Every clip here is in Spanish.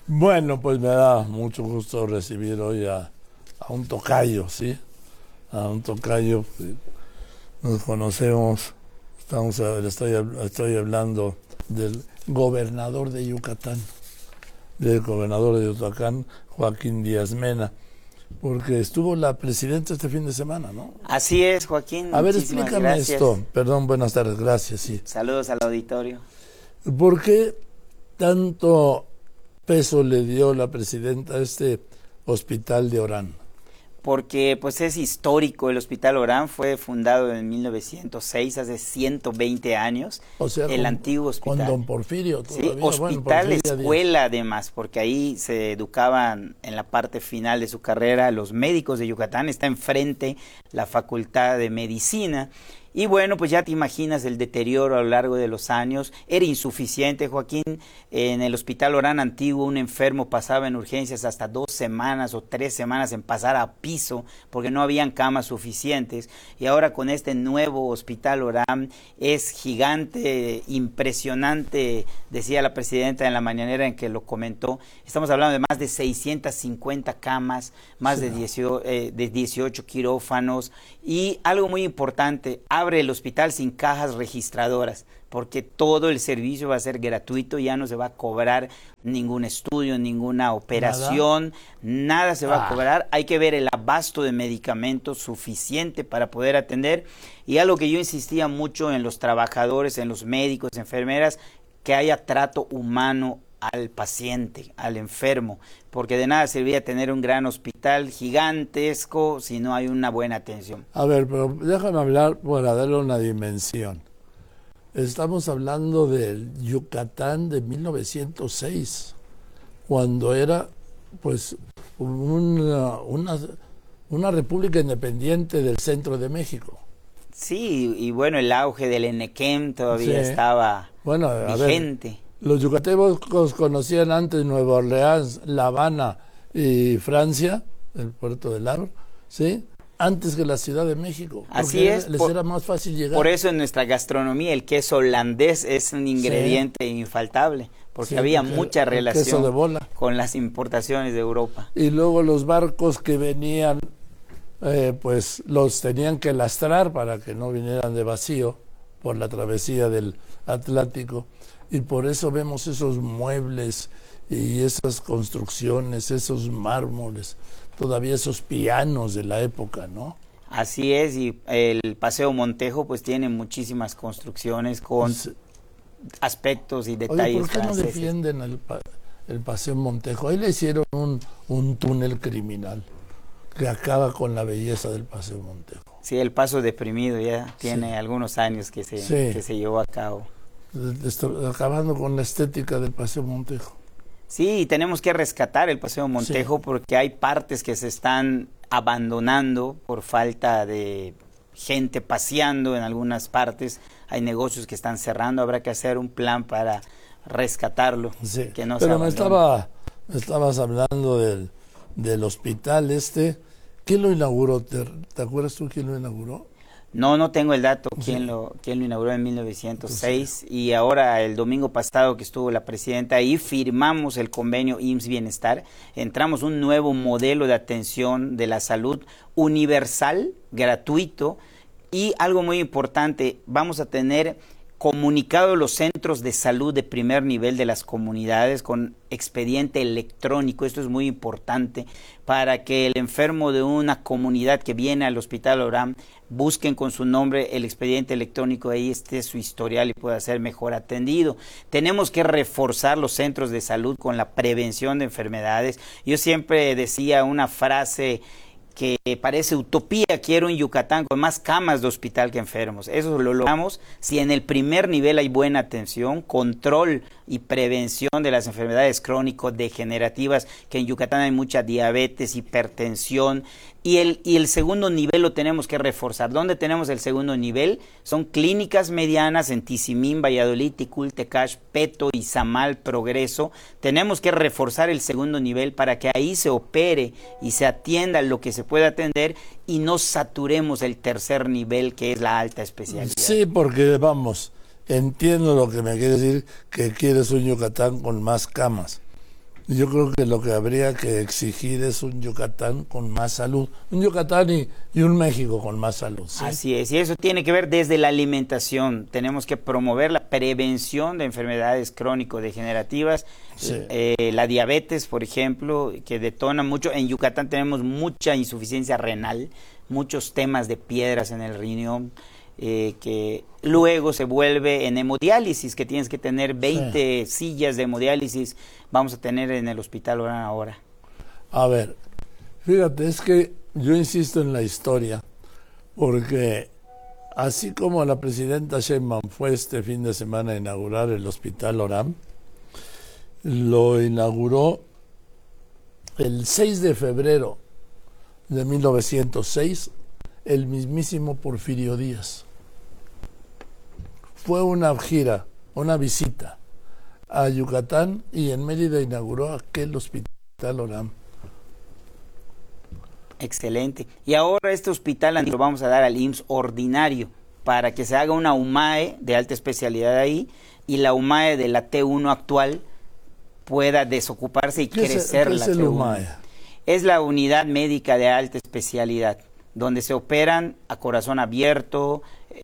Bueno, pues me da mucho gusto recibir hoy a un tocayo, ¿sí? A un tocayo, nos conocemos, estoy hablando del gobernador de Yucatán, Joaquín Díaz Mena, porque estuvo la presidenta este fin de semana, ¿no? Así es, Joaquín. A ver, explícame esto. Perdón, buenas tardes, gracias, sí. Saludos al auditorio. ¿Por qué tanto peso le dio la presidenta a este hospital de Orán? Porque pues es histórico. El Hospital Orán fue fundado en 1906, hace 120 años. O sea, el antiguo hospital. Con don Porfirio todavía. Sí, hospital, escuela además, porque ahí se educaban en la parte final de su carrera los médicos de Yucatán. Está enfrente la Facultad de Medicina. Y bueno, pues ya te imaginas el deterioro a lo largo de los años. Era insuficiente, Joaquín. En el Hospital Orán antiguo, un enfermo pasaba en urgencias hasta 2 semanas o 3 semanas en pasar a piso, porque no habían camas suficientes. Y ahora con este nuevo Hospital Orán es gigante, impresionante, decía la presidenta en la mañanera en que lo comentó. Estamos hablando de más de 650 camas, más de 18 quirófanos. Y algo muy importante, abre el hospital sin cajas registradoras, porque todo el servicio va a ser gratuito, ya no se va a cobrar ningún estudio, ninguna operación, nada se va a cobrar. Hay que ver el abasto de medicamentos suficiente para poder atender. Y algo que yo insistía mucho en los trabajadores, en los médicos, enfermeras, que haya trato humano al paciente, al enfermo, porque de nada serviría tener un gran hospital gigantesco si no hay una buena atención. A ver, pero déjame hablar para darle una dimensión. Estamos hablando del Yucatán de 1906, cuando era pues una república independiente del centro de México. Sí, y bueno, el auge del Enequem todavía estaba vigente. A ver, los yucatecos conocían antes Nueva Orleans, La Habana y Francia, el puerto del Havre, ¿sí? Antes que la Ciudad de México. Así es. Les era más fácil llegar. Por eso en nuestra gastronomía el queso holandés es un ingrediente infaltable, porque había mucha relación de bola con las importaciones de Europa. Y luego los barcos que venían, pues los tenían que lastrar para que no vinieran de vacío por la travesía del Atlántico. Y por eso vemos esos muebles y esas construcciones, esos mármoles, todavía esos pianos de la época, ¿no? Así es, y el Paseo Montejo pues tiene muchísimas construcciones con aspectos y detalles. Oye, ¿por qué franceses? no defienden el Paseo Montejo? Ahí le hicieron un túnel criminal que acaba con la belleza del Paseo Montejo. Sí, el Paso Deprimido ya tiene algunos años que se llevó a cabo. Acabando con la estética del Paseo Montejo. Sí, tenemos que rescatar el Paseo Montejo porque hay partes que se están abandonando por falta de gente paseando en algunas partes. Hay negocios que están cerrando, habrá que hacer un plan para rescatarlo. Sí, que no pero me estabas hablando del hospital ¿Quién lo inauguró? ¿Te acuerdas tú quién lo inauguró? No tengo el dato quién lo inauguró en 1906 y ahora el domingo pasado que estuvo la presidenta ahí firmamos el convenio IMSS Bienestar, entramos un nuevo modelo de atención de la salud universal, gratuito y algo muy importante, vamos a tener comunicado los centros de salud de primer nivel de las comunidades con expediente electrónico. Esto es muy importante para que el enfermo de una comunidad que viene al Hospital Orán busquen con su nombre el expediente electrónico, ahí esté su historial y pueda ser mejor atendido. Tenemos que reforzar los centros de salud con la prevención de enfermedades. Yo siempre decía una frase que parece utopía, quiero un Yucatán con más camas de hospital que enfermos. Eso lo logramos si en el primer nivel hay buena atención, control y prevención de las enfermedades crónico-degenerativas, que en Yucatán hay mucha diabetes, hipertensión, y el segundo nivel lo tenemos que reforzar. ¿Dónde tenemos el segundo nivel? Son clínicas medianas en Tizimín, Valladolid, Ticul, Tecash, Peto, Izamal, Progreso. Tenemos que reforzar el segundo nivel para que ahí se opere y se atienda lo que se puede atender y no saturemos el tercer nivel, que es la alta especialidad. Sí, porque entiendo lo que me quiere decir, que quieres un Yucatán con más camas. Yo creo que lo que habría que exigir es un Yucatán con más salud. Un Yucatán y un México con más salud. ¿Sí? Así es, y eso tiene que ver desde la alimentación. Tenemos que promover la prevención de enfermedades crónico-degenerativas, sí. La diabetes, por ejemplo, que detona mucho. En Yucatán tenemos mucha insuficiencia renal, muchos temas de piedras en el riñón, que luego se vuelve en hemodiálisis, que tienes que tener 20 sillas de hemodiálisis, vamos a tener en el Hospital Orán ahora. A ver, fíjate, es que yo insisto en la historia, porque así como la presidenta Sheinbaum fue este fin de semana a inaugurar el Hospital Orán, lo inauguró el 6 de febrero de 1906 el mismísimo Porfirio Díaz. Fue una gira, una visita a Yucatán y en Mérida inauguró aquel Hospital Orán. Excelente. Y ahora este hospital lo vamos a dar al IMSS ordinario para que se haga una UMAE de alta especialidad ahí y la UMAE de la T1 actual pueda desocuparse y crecer la T1. UMAE? Es la unidad médica de alta especialidad, donde se operan a corazón abierto,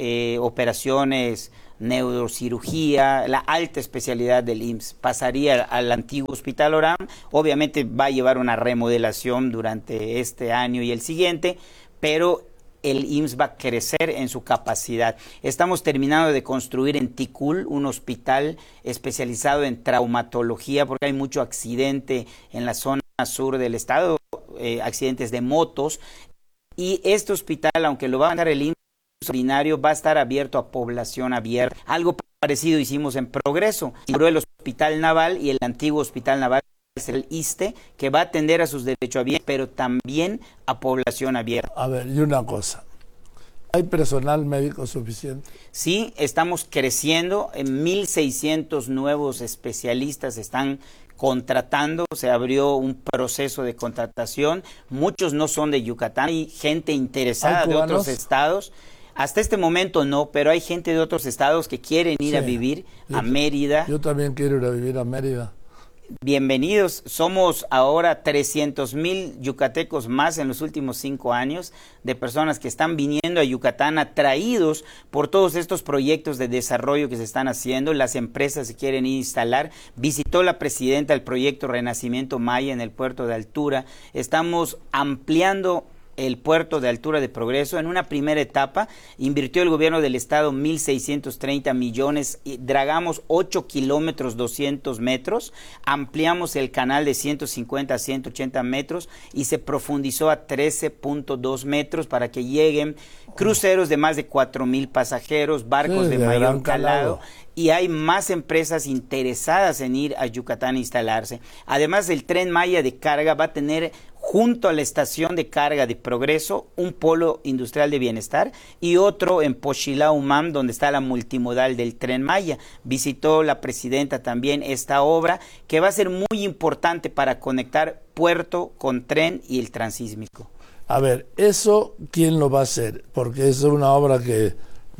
operaciones, neurocirugía, la alta especialidad del IMSS. Pasaría al antiguo Hospital Orán, obviamente va a llevar una remodelación durante este año y el siguiente, pero el IMSS va a crecer en su capacidad. Estamos terminando de construir en Ticul un hospital especializado en traumatología, porque hay mucho accidente en la zona sur del estado, accidentes de motos, y este hospital, aunque lo va a dar el IMSS ordinario, va a estar abierto a población abierta. Algo parecido hicimos en Progreso. Inauguró el Hospital Naval y el antiguo Hospital Naval es el ISSSTE, que va a atender a sus derechohabientes, pero también a población abierta. A ver, y una cosa, ¿hay personal médico suficiente? Sí, estamos creciendo, en 1,600 nuevos especialistas están contratando, se abrió un proceso de contratación, muchos no son de Yucatán, hay gente interesada de otros estados. Hasta este momento no, pero hay gente de otros estados que quieren ir a vivir a Mérida. Yo también quiero ir a vivir a Mérida. Bienvenidos, somos ahora 300,000 yucatecos más en los últimos 5 años de personas que están viniendo a Yucatán atraídos por todos estos proyectos de desarrollo que se están haciendo. Las empresas se quieren instalar. Visitó la presidenta el proyecto Renacimiento Maya en el puerto de Altura. Estamos ampliando el puerto de Altura de Progreso. En una primera etapa invirtió el gobierno del estado 1,630 millones, y dragamos 8 kilómetros 200 metros, ampliamos el canal de 150 a 180 metros y se profundizó a 13.2 metros para que lleguen cruceros de más de 4,000 pasajeros, barcos de mayor calado. Y hay más empresas interesadas en ir a Yucatán a instalarse. Además, el Tren Maya de carga va a tener junto a la estación de carga de Progreso un polo industrial de bienestar y otro en Poxilá, Humam, donde está la multimodal del Tren Maya. Visitó la presidenta también esta obra que va a ser muy importante para conectar puerto con tren y el transísmico. A ver, ¿eso quién lo va a hacer? Porque es una obra que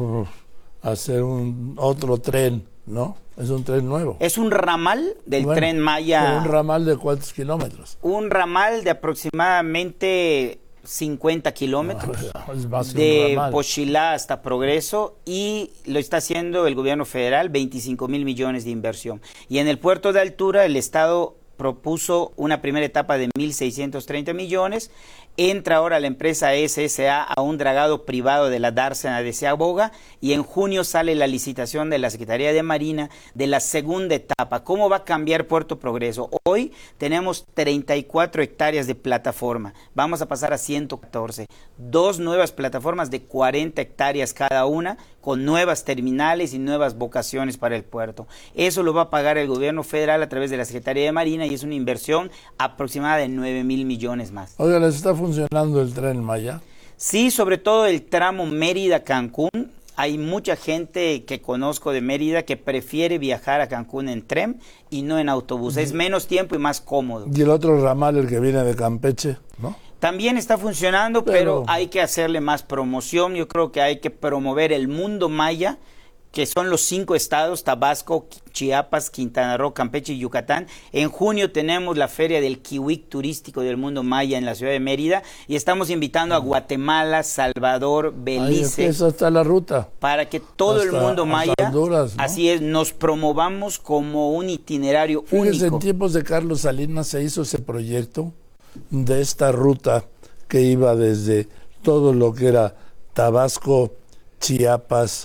hacer otro tren, ¿no? Es un tren nuevo. Es un ramal del Tren Maya. ¿Un ramal de cuántos kilómetros? Un ramal de aproximadamente 50 kilómetros, de Poxilá hasta Progreso, y lo está haciendo el gobierno federal, 25,000 millones de inversión. Y en el puerto de Altura, el estado propuso una primera etapa de 1,630 millones. Entra ahora la empresa SSA a un dragado privado de la dársena de Seaboga y en junio sale la licitación de la Secretaría de Marina de la segunda etapa. ¿Cómo va a cambiar Puerto Progreso? Hoy tenemos 34 hectáreas de plataforma. Vamos a pasar a 114. 2 nuevas plataformas de 40 hectáreas cada una, con nuevas terminales y nuevas vocaciones para el puerto. Eso lo va a pagar el gobierno federal a través de la Secretaría de Marina y es una inversión aproximada de 9,000 millones más. Oiga, ¿les está funcionando el Tren Maya? Sí, sobre todo el tramo Mérida-Cancún. Hay mucha gente que conozco de Mérida que prefiere viajar a Cancún en tren y no en autobús. Es menos tiempo y más cómodo. Y el otro ramal, el que viene de Campeche, ¿no? También está funcionando, pero hay que hacerle más promoción. Yo creo que hay que promover el mundo maya, que son los 5 estados, Tabasco, Chiapas, Quintana Roo, Campeche y Yucatán. En junio tenemos la Feria del Kiwik turístico del mundo maya en la ciudad de Mérida y estamos invitando a Guatemala, Salvador, Belice. Esa está la ruta. Para que todo el mundo maya, Honduras, ¿no? Así es, nos promovamos como un itinerario Fíjese, único. en tiempos de Carlos Salinas se hizo ese proyecto de esta ruta que iba desde todo lo que era Tabasco, Chiapas,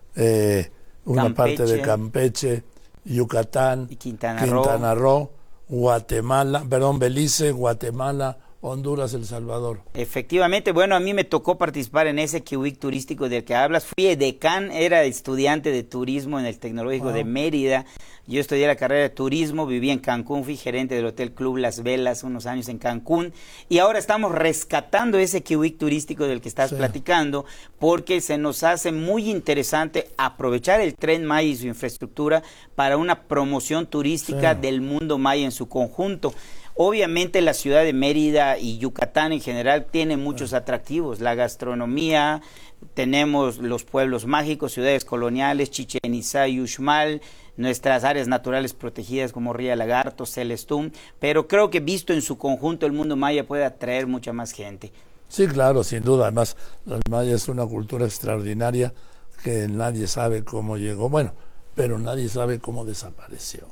una Campeche, parte de Campeche, Yucatán, y Quintana Roo, Belice, Guatemala, Honduras, El Salvador. Efectivamente, bueno, a mí me tocó participar en ese Kiwik turístico del que hablas. Fui edecán, era estudiante de turismo en el Tecnológico de Mérida. Yo estudié la carrera de turismo, viví en Cancún, fui gerente del Hotel Club Las Velas unos años en Cancún. Y ahora estamos rescatando ese Kiwik turístico del que estás platicando, porque se nos hace muy interesante aprovechar el Tren Maya y su infraestructura para una promoción turística del mundo maya en su conjunto. Obviamente la ciudad de Mérida y Yucatán en general tiene muchos atractivos, la gastronomía, tenemos los pueblos mágicos, ciudades coloniales, Chichén Itzá y Uxmal, nuestras áreas naturales protegidas como Ría Lagarto, Celestún, pero creo que visto en su conjunto el mundo maya puede atraer mucha más gente. Sí, claro, sin duda. Además, los mayas es una cultura extraordinaria que nadie sabe cómo llegó, bueno, pero nadie sabe cómo desapareció.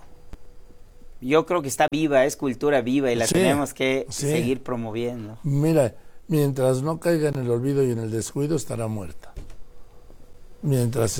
Yo creo que está viva, es cultura viva y la tenemos que seguir promoviendo. Mira, mientras no caiga en el olvido y en el descuido, estará muerta. Mientras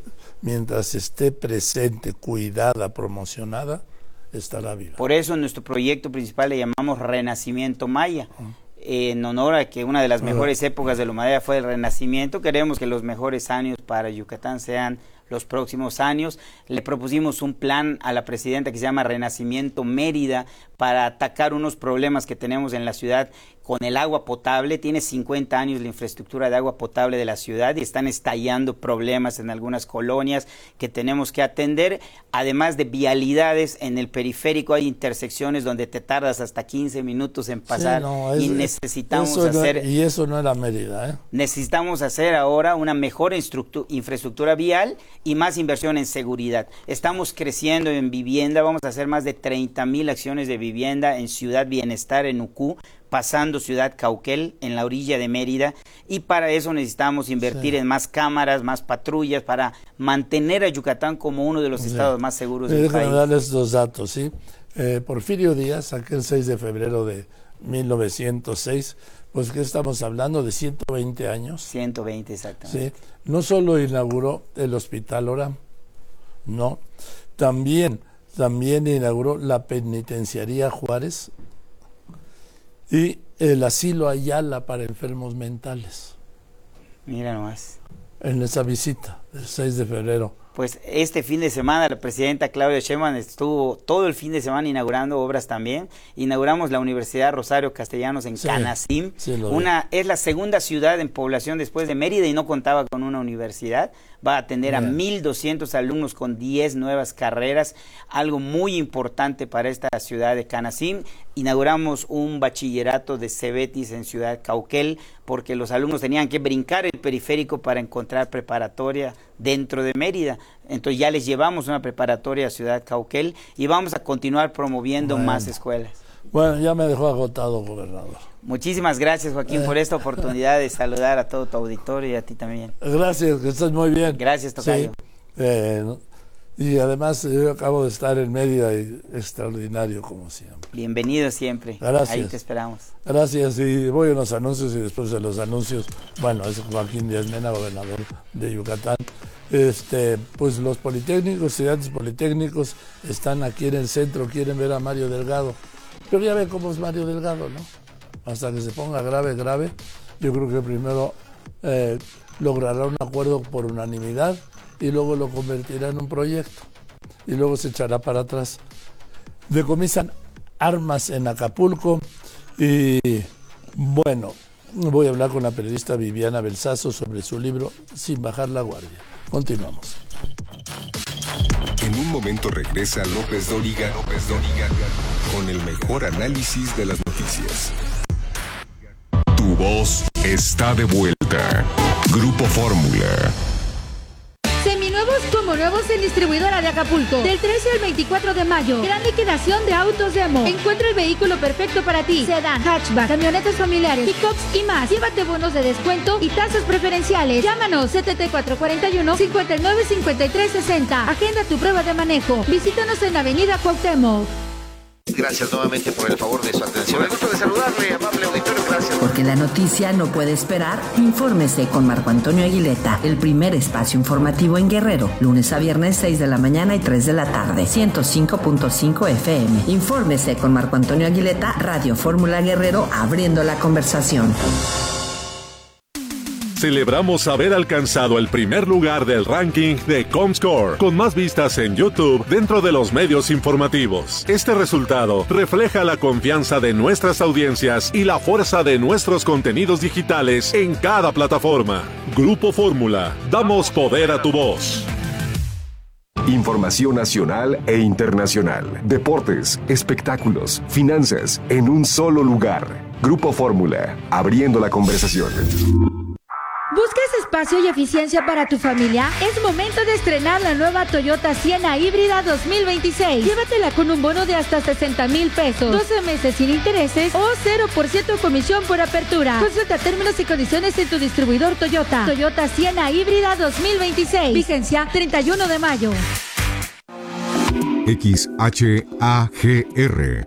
esté presente, cuidada, promocionada, estará viva. Por eso nuestro proyecto principal le llamamos Renacimiento Maya. En honor a que una de las mejores épocas de la humanidad fue el Renacimiento, queremos que los mejores años para Yucatán sean los próximos años. Le propusimos un plan a la presidenta que se llama Renacimiento Mérida para atacar unos problemas que tenemos en la ciudad con el agua potable. Tiene 50 años la infraestructura de agua potable de la ciudad y están estallando problemas en algunas colonias que tenemos que atender. Además de vialidades, en el periférico hay intersecciones donde te tardas hasta 15 minutos en pasar y necesitamos hacer... Y eso no era Mérida, ¿eh? Necesitamos hacer ahora una mejor infraestructura vial y más inversión en seguridad. Estamos creciendo en vivienda, vamos a hacer más de 30,000 acciones de vivienda en Ciudad Bienestar, en Ucú, pasando Ciudad Cauquel, en la orilla de Mérida, y para eso necesitamos invertir en más cámaras, más patrullas, para mantener a Yucatán como uno de los estados más seguros del país. Déjame darles dos datos, ¿sí? Porfirio Díaz, aquel 6 de febrero de 1906, pues que estamos hablando de 120 años. 120, exactamente. Sí, no solo inauguró el Hospital Oram, no, también inauguró la Penitenciaría Juárez y el Asilo Ayala para enfermos mentales. Mira nomás. En esa visita, el 6 de febrero. Pues este fin de semana la presidenta Claudia Sheinbaum estuvo todo el fin de semana inaugurando obras también. Inauguramos la Universidad Rosario Castellanos en Canacín. Es la segunda ciudad en población después de Mérida y no contaba con una universidad. Va a atender a 1,200 alumnos con 10 nuevas carreras, algo muy importante para esta ciudad de Canacín. Inauguramos un bachillerato de Cebetis en Ciudad Cauquel, porque los alumnos tenían que brincar el periférico para encontrar preparatoria dentro de Mérida. Entonces ya les llevamos una preparatoria a Ciudad Cauquel y vamos a continuar promoviendo más escuelas. Bueno, ya me dejó agotado, gobernador. Muchísimas gracias, Joaquín, por esta oportunidad de saludar a todo tu auditorio y a ti también. Gracias, que estás muy bien. Gracias, tocayo. Y además yo acabo de estar en Mérida y extraordinario como siempre. Bienvenido siempre. Gracias. Ahí te esperamos. Gracias, y voy a los anuncios y después de los anuncios, bueno, es Joaquín Díaz Mena, gobernador de Yucatán. Pues los politécnicos, estudiantes politécnicos están aquí en el centro, quieren ver a Mario Delgado. Pero ya ve cómo es Mario Delgado, ¿no? Hasta que se ponga grave, yo creo que primero logrará un acuerdo por unanimidad y luego lo convertirá en un proyecto y luego se echará para atrás. Decomisan armas en Acapulco y bueno, voy a hablar con la periodista Viviana Belsazo sobre su libro Sin bajar la guardia. Continuamos. En un momento regresa López Dóriga con el mejor análisis de las noticias. Tu voz está de vuelta. Grupo Fórmula. Seminuevos como nuevos en distribuidora de Acapulco. Del 13 al 24 de mayo, gran liquidación de autos demo. Encuentra el vehículo perfecto para ti. Sedán, hatchback, camionetas familiares, pickups y más. Llévate bonos de descuento y tasas preferenciales. Llámanos 7441-595360. Agenda tu prueba de manejo. Visítanos en Avenida Cuauhtémoc. Gracias nuevamente por el favor de su atención. El gusto de saludarle, amable auditorio, gracias. Porque la noticia no puede esperar, infórmese con Marco Antonio Aguileta, el primer espacio informativo en Guerrero, lunes a viernes 6 de la mañana y 3 de la tarde, 105.5 FM. Infórmese con Marco Antonio Aguileta, Radio Fórmula Guerrero, abriendo la conversación. Celebramos haber alcanzado el primer lugar del ranking de Comscore, con más vistas en YouTube dentro de los medios informativos. Este resultado refleja la confianza de nuestras audiencias y la fuerza de nuestros contenidos digitales en cada plataforma. Grupo Fórmula, damos poder a tu voz. Información nacional e internacional, deportes, espectáculos, finanzas, en un solo lugar. Grupo Fórmula, abriendo la conversación. ¿Buscas espacio y eficiencia para tu familia? Es momento de estrenar la nueva Toyota Sienna híbrida 2026. Llévatela con un bono de hasta 60,000 pesos, 12 meses sin intereses o 0% comisión por apertura. Consulta términos y condiciones en tu distribuidor Toyota. Toyota Sienna híbrida 2026. Vigencia 31 de mayo. XHAGR